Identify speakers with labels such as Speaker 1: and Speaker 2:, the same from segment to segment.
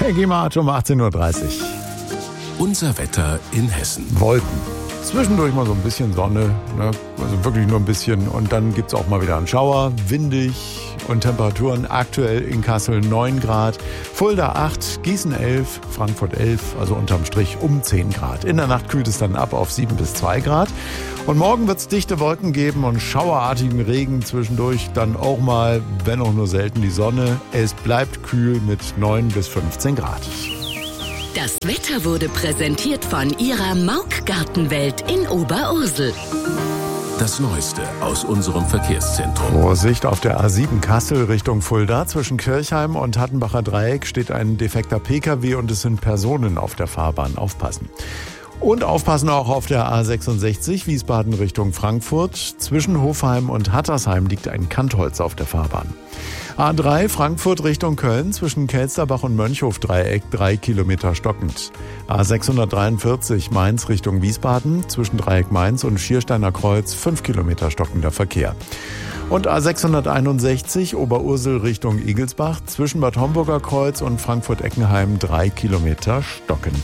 Speaker 1: GEMA um 18.30 Uhr.
Speaker 2: Unser Wetter in Hessen.
Speaker 1: Wolken. Zwischendurch mal so ein bisschen Sonne, ne? Also wirklich nur ein bisschen. Und dann gibt's auch mal wieder einen Schauer, windig und Temperaturen aktuell in Kassel 9 Grad, Fulda 8, Gießen 11, Frankfurt 11, also unterm Strich um 10 Grad. In der Nacht kühlt es dann ab auf 7 bis 2 Grad. Und morgen wird's dichte Wolken geben und schauerartigen Regen zwischendurch. Dann auch mal, wenn auch nur selten, die Sonne. Es bleibt kühl mit 9 bis 15 Grad.
Speaker 3: Das Wetter wurde präsentiert von Ihrer Mauk-Gartenwelt in Oberursel.
Speaker 2: Das Neueste aus unserem Verkehrszentrum.
Speaker 1: Vorsicht auf der A7 Kassel Richtung Fulda. Zwischen Kirchheim und Hattenbacher Dreieck steht ein defekter Pkw und es sind Personen auf der Fahrbahn. Aufpassen. Und aufpassen auch auf der A66 Wiesbaden Richtung Frankfurt. Zwischen Hofheim und Hattersheim liegt ein Kantholz auf der Fahrbahn. A3 Frankfurt Richtung Köln zwischen Kelsterbach und Mönchhof-Dreieck 3 Kilometer stockend. A643 Mainz Richtung Wiesbaden zwischen Dreieck Mainz und Schiersteiner Kreuz 5 Kilometer stockender Verkehr. Und A661 Oberursel Richtung Igelsbach zwischen Bad Homburger Kreuz und Frankfurt-Eckenheim 3 Kilometer stockend.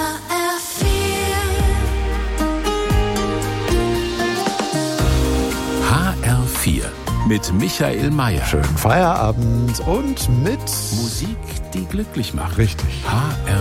Speaker 2: HR4 mit Michael Mayer.
Speaker 1: Schönen Feierabend und mit
Speaker 2: Musik, die glücklich macht.
Speaker 1: Richtig.
Speaker 2: HR